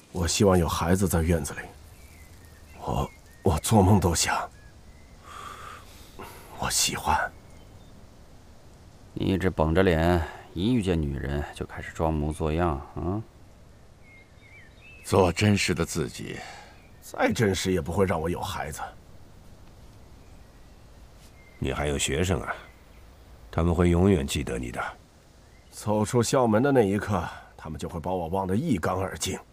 我希望有孩子在院子里。我做梦都想。我喜欢。 你一直绷着脸，一遇见女人就开始装模作样啊！ 做真实的自己。 再真实也不会让我有孩子。 你还有学生啊，他们会永远记得你的。 走出校门的那一刻，他们就会把我忘得一干二净。